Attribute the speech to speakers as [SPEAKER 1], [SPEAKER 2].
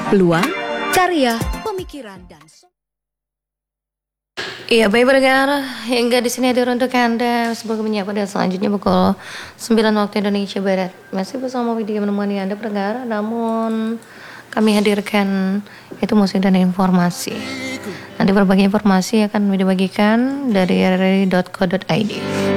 [SPEAKER 1] peluang, karya, pemikiran, dan
[SPEAKER 2] Iya, baik pendengar, hingga di sini hadir untuk Anda sebagai menyapa dan selanjutnya pukul 9 waktu Indonesia Barat. Masih bersama Widya menemani Anda pendengar, namun kami hadirkan itu musik dan informasi. Nanti berbagai informasi akan dibagikan dari rri.co.id.